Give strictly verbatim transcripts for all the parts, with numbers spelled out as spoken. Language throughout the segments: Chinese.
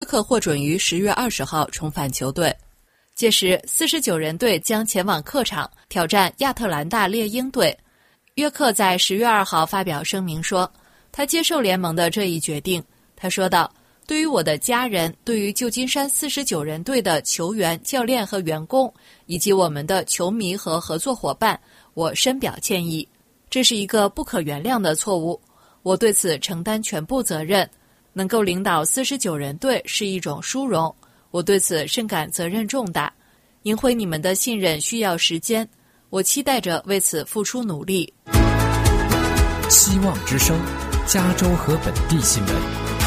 可获准于十月二十号重返球队。届时四十九人队将前往客场挑战亚特兰大猎鹰队。约克在十月二号发表声明说，他接受联盟的这一决定。他说道，对于我的家人，对于旧金山四十九人队的球员、教练和员工，以及我们的球迷和合作伙伴，我深表歉意。这是一个不可原谅的错误，我对此承担全部责任。能够领导四十九人队是一种殊荣，我对此深感责任重大。赢回你们的信任需要时间，我期待着为此付出努力。 希望之声，加州和本地新闻。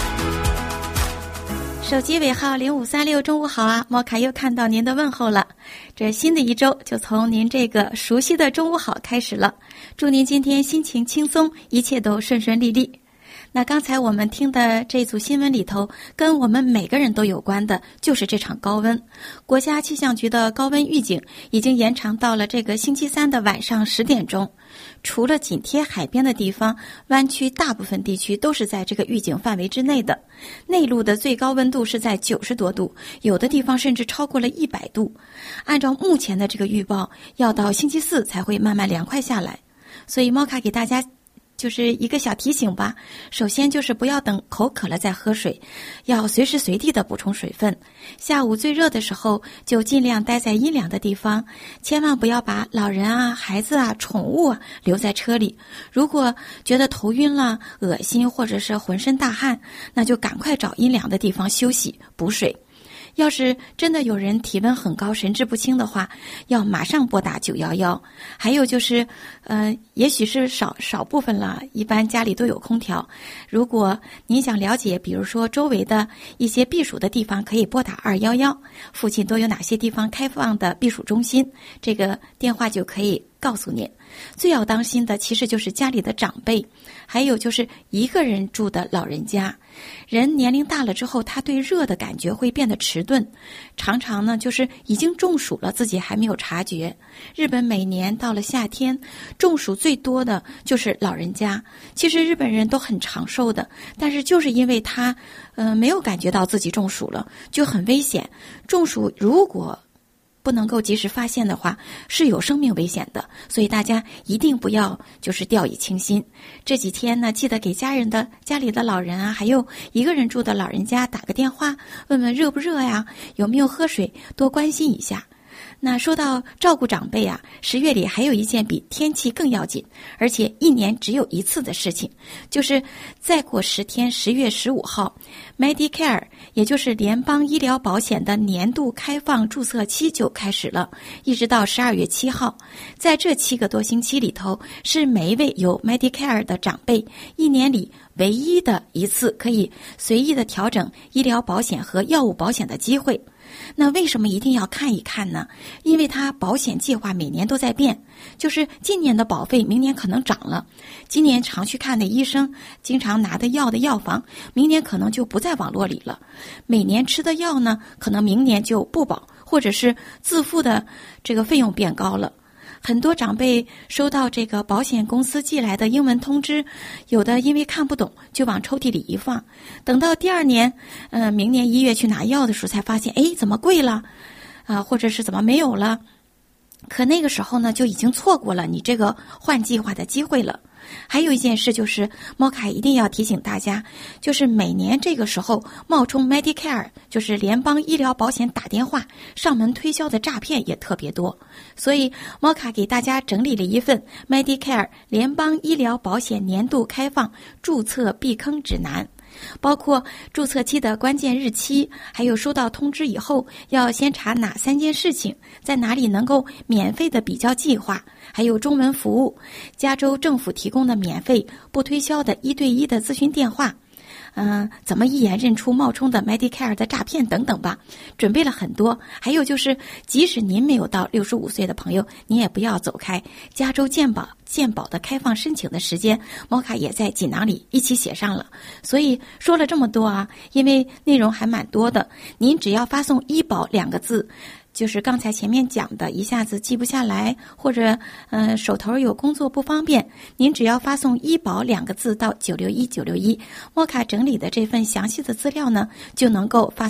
手机尾号零五三六，中午好啊，莫卡又看到您的问候了。这新的一周就从您这个熟悉的中午好开始了，祝您今天心情轻松，一切都顺顺利利。那刚才我们听的这组新闻里头，跟我们每个人都有关的就是这场高温。国家气象局的高温预警已经延长到了这个星期三的晚上十点钟。除了紧贴海边的地方，湾区大部分地区都是在这个预警范围之内的。内陆的最高温度是在九十多度，有的地方甚至超过了一百度。按照目前的这个预报，要到星期四才会慢慢凉快下来。所以猫卡给大家就是一个小提醒吧，首先就是不要等口渴了再喝水，要随时随地的补充水分。下午最热的时候就尽量待在阴凉的地方，千万不要把老人啊、孩子啊、宠物啊留在车里。如果觉得头晕了、恶心或者是浑身大汗，那就赶快找阴凉的地方休息补水。要是真的有人体温很高神志不清的话，要马上拨打九一一。还有就是呃，也许是少少部分了，一般家里都有空调。如果您想了解比如说周围的一些避暑的地方，可以拨打二一一，附近都有哪些地方开放的避暑中心，这个电话就可以告诉您。最要当心的其实就是家里的长辈，还有就是一个人住的老人家。人年龄大了之后，他对热的感觉会变得迟钝，常常呢就是已经中暑了，自己还没有察觉。日本每年到了夏天，中暑最多的就是老人家。其实日本人都很长寿的，但是就是因为他呃没有感觉到自己中暑了，就很危险。中暑如果不能够及时发现的话，是有生命危险的，所以大家一定不要就是掉以轻心。这几天呢，记得给家人的家里的老人啊，还有一个人住的老人家打个电话，问问热不热呀，有没有喝水，多关心一下。那说到照顾长辈啊，十月里还有一件比天气更要紧，而且一年只有一次的事情，就是再过十天，十月十五号 Medicare 也就是联邦医疗保险的年度开放注册期就开始了，一直到十二月七号。在这七个多星期里头，是每一位有 Medicare 的长辈一年里唯一的一次可以随意的调整医疗保险和药物保险的机会。那为什么一定要看一看呢？因为它保险计划每年都在变，就是今年的保费明年可能涨了，今年常去看的医生，经常拿的药的药房，明年可能就不在网络里了。每年吃的药呢，可能明年就不保，或者是自付的这个费用变高了。很多长辈收到这个保险公司寄来的英文通知，有的因为看不懂就往抽屉里一放，等到第二年呃，明年一月去拿药的时候才发现，哎，怎么贵了啊、呃，或者是怎么没有了。可那个时候呢，就已经错过了你这个换计划的机会了。还有一件事就是猫卡一定要提醒大家，就是每年这个时候冒充 Medicare 就是联邦医疗保险打电话上门推销的诈骗也特别多，所以猫卡给大家整理了一份 Medicare 联邦医疗保险年度开放注册避坑指南，包括注册期的关键日期，还有收到通知以后要先查哪三件事情，在哪里能够免费的比较计划，还有中文服务，加州政府提供的免费不推销的一对一的咨询电话，嗯、呃，怎么一眼认出冒充的 Medicare 的诈骗等等吧，准备了很多。还有就是，即使您没有到六十五岁的朋友，您也不要走开。加州健保健保的开放申请的时间，摩卡也在锦囊里一起写上了。所以说了这么多啊，因为内容还蛮多的，您只要发送医保两个字。就是刚才前面讲的，一下子记不下来，或者呃手头有工作不方便，您只要发送医保两个字到九六一九六一，摩卡整理的这份详细的资料呢，就能够发